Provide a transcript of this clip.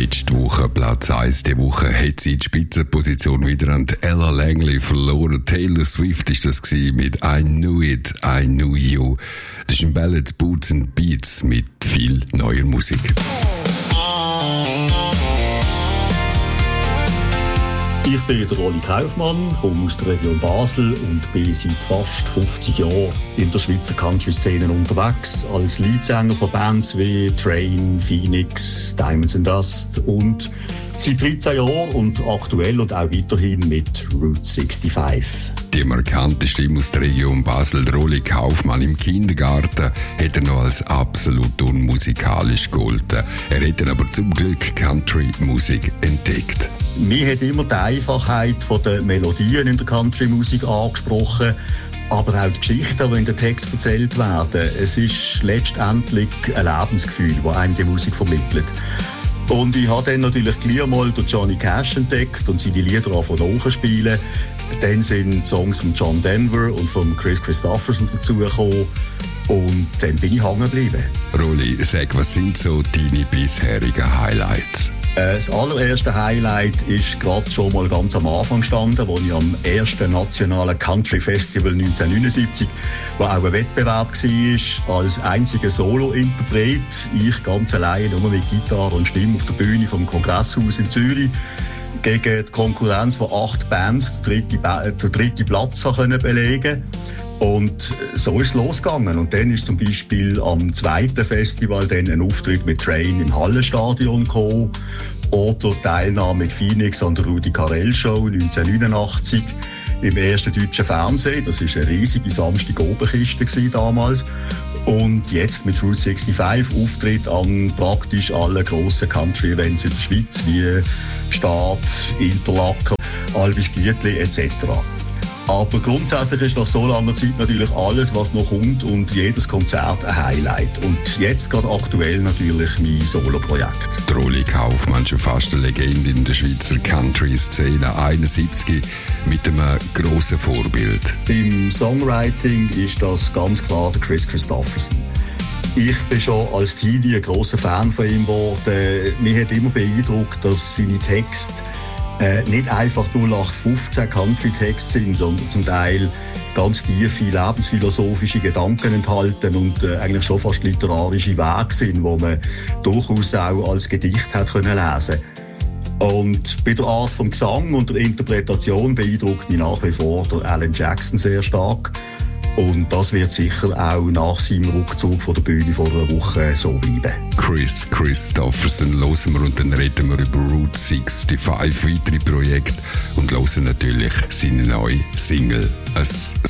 Letzte Woche Platz 1. Die Woche hat sie die Spitzenposition wieder an Ella Langley verloren. Taylor Swift ist das gewesen mit I Knew It, I Knew You. Das ist ein Ballad, Boots and Beats mit viel neuer Musik. Ich bin der Rolli Kaufmann, komme aus der Region Basel und bin seit fast 50 Jahren in der Schweizer Country-Szene unterwegs, als Leadsänger von Bands wie Train, Phoenix, Diamonds and Dust und seit 13 Jahren und aktuell und auch weiterhin mit Route 65. Die markante Stimme aus der Region Basel, Rolli Kaufmann, im Kindergarten hat er noch als absolut unmusikalisch gegolten. Er hat dann aber zum Glück Country-Musik entdeckt. Mir hat immer die Einfachheit der Melodien in der Country-Musik angesprochen, aber auch die Geschichten, die in den Text erzählt werden. Es ist letztendlich ein Lebensgefühl, das einem die Musik vermittelt. Und ich habe dann natürlich gleich mal den Johnny Cash entdeckt und seine Lieder angefangen nachzuspielen. Dann sind Songs von John Denver und von Kris Kristofferson dazugekommen. Und dann bin ich hängen geblieben. Rolli, sag, was sind so deine bisherigen Highlights? Das allererste Highlight ist gerade schon mal ganz am Anfang gestanden, als ich am ersten nationalen Country Festival 1979, wo auch ein Wettbewerb war, als einziger Solo-Interpret, ich ganz allein, nur mit Gitarre und Stimme auf der Bühne vom Kongresshaus in Zürich, gegen die Konkurrenz von 8 Bands den dritten Platz können belegen. Und so ist es losgegangen. Und dann ist zum Beispiel am zweiten Festival dann ein Auftritt mit Train im Hallenstadion gekommen. Oder Teilnahme mit Phoenix an der Rudi Carell Show 1989 im ersten deutschen Fernsehen. Das war eine riesige Samstag-Obenkiste damals. Und jetzt mit Route 65 Auftritt an praktisch allen grossen Country-Events in der Schweiz, wie Stad, Interlaken, Albis Glietli etc. Aber grundsätzlich ist nach so langer Zeit natürlich alles, was noch kommt und jedes Konzert ein Highlight. Und jetzt gerade aktuell natürlich mein Solo-Projekt. Rolli Kaufmann, schon fast eine Legende in der Schweizer Country-Szene, 71 mit einem grossen Vorbild. Im Songwriting ist das ganz klar der Kris Kristofferson. Ich bin schon als Teenie ein grosser Fan von ihm geworden. Mich hat immer beeindruckt, dass seine Texte nicht einfach 0815 Country-Texte sind, sondern zum Teil ganz tiefe lebensphilosophische Gedanken enthalten und eigentlich schon fast literarische Werke sind, wo man durchaus auch als Gedicht hat können lesen. Und bei der Art vom Gesang und der Interpretation beeindruckt mich nach wie vor der Alan Jackson sehr stark. Und das wird sicher auch nach seinem Rückzug von der Bühne vor einer Woche so bleiben. Kris Kristofferson hören wir und dann reden wir über Route 65, weitere Projekte und hören natürlich seine neue Single.